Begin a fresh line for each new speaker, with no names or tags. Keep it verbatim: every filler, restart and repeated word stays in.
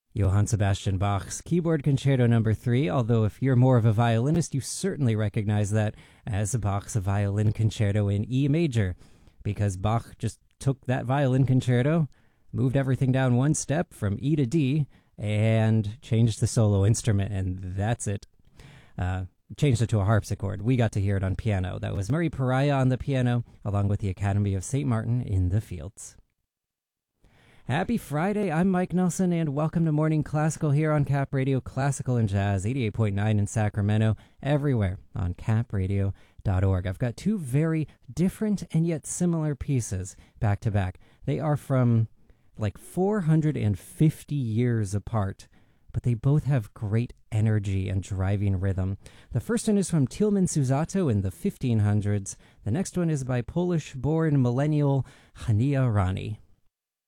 Johann Sebastian Bach's Keyboard Concerto Number three, although if you're more of a violinist, you certainly recognize that as Bach's Violin Concerto in E major, because Bach just took that violin concerto, moved everything down one step from E to D, and changed the solo instrument, and that's it. Uh, changed it to a harpsichord. We got to hear it on piano. That was Murray Pariah on the piano, along with the Academy of Saint Martin in the fields. Happy Friday, I'm Mike Nelson, and welcome to Morning Classical here on Cap Radio, Classical and Jazz, eighty-eight point nine in Sacramento, everywhere on cap radio dot org. I've got two very different and yet similar pieces back to back. They are from like four hundred fifty years apart, but they both have great energy and driving rhythm. The first one is from Tilman Susato in the fifteen hundreds. The next one is by Polish-born millennial Hania Rani.